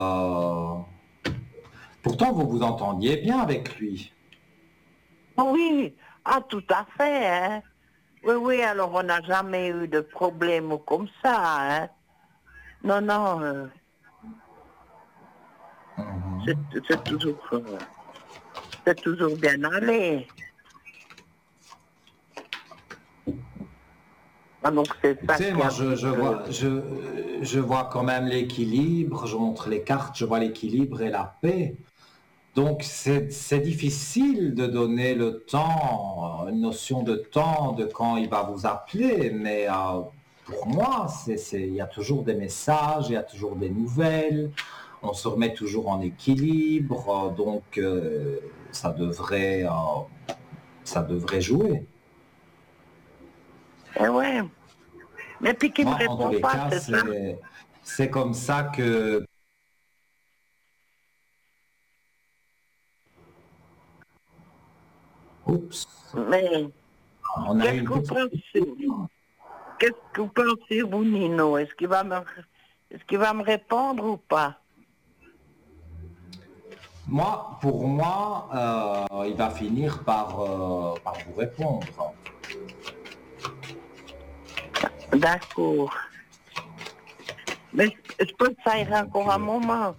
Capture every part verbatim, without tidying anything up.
Euh, Pourtant, vous vous entendiez bien avec lui. Oui, ah tout à fait, hein. Oui, oui, alors on n'a jamais eu de problème comme ça, hein. Non, non, euh, c'est c'est toujours, euh, c'est toujours bien allé. Ah, donc c'est Tu ça sais, qui est moi, un je, petit je peu... vois, je, je vois quand même l'équilibre, je montre les cartes, je vois l'équilibre et la paix. Donc, c'est c'est difficile de donner le temps, euh, une notion de temps, de quand il va vous appeler, mais euh, pour moi, c'est, c'est, il y a toujours des messages, il y a toujours des nouvelles, on se remet toujours en équilibre, euh, donc euh, ça devrait, euh, ça devrait jouer. Eh ouais, mais puis qui me Moi, en tous répond les pas, cas, c'est ça. c'est, c'est comme ça que... Oups, Mais on a eu qu'est-ce une que vous petite... pensez? Qu'est-ce que vous pensez, vous, Nino? Est-ce qu'il va me, est-ce qu'il va me répondre ou pas? Moi, pour moi, euh, il va finir par, euh, par vous répondre. D'accord. Mais je je pense que ça ira Donc, encore un euh, moment.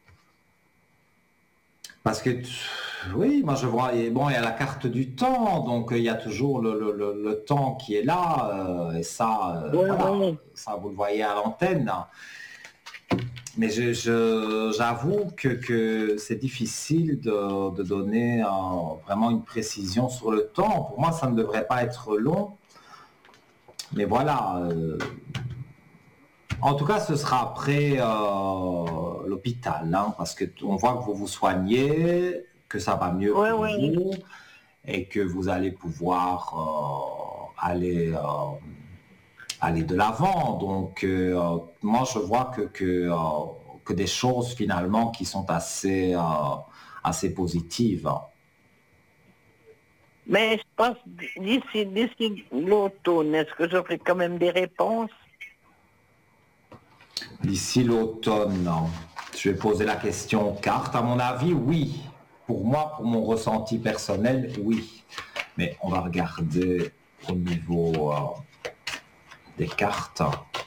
parce que, oui, moi je vois, et bon, il y a la carte du temps, donc euh, il y a toujours le, le- le- le temps qui est là, euh, et ça, euh, Oui, voilà, oui. ça vous le voyez à l'antenne. Mais je, je- j'avoue que, que c'est difficile de, de donner euh, vraiment une précision sur le temps. Pour moi, ça ne devrait pas être long. Mais voilà, euh, en tout cas, ce sera après euh, l'hôpital, hein, parce que t- on voit que vous vous soignez, que ça va mieux Oui, pour oui. vous et que vous allez pouvoir euh, aller, euh, aller de l'avant. Donc, euh, moi, je vois que, que, euh, que des choses finalement qui sont assez, euh, assez positives. Mais je pense d'ici, d'ici l'automne, est-ce que j'aurai quand même des réponses? D'ici l'automne, je vais poser la question aux cartes. À mon avis, oui. Pour moi, pour mon ressenti personnel, oui. Mais on va regarder au niveau euh, des cartes.